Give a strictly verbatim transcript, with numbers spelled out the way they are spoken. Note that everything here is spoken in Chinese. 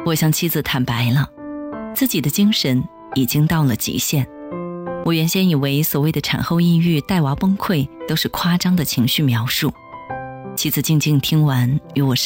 我向妻子坦白了，自己的精神已经到了极限。我原先以为所谓的产后抑郁、带娃崩溃都是夸张的情绪描述。妻子静静听完，与我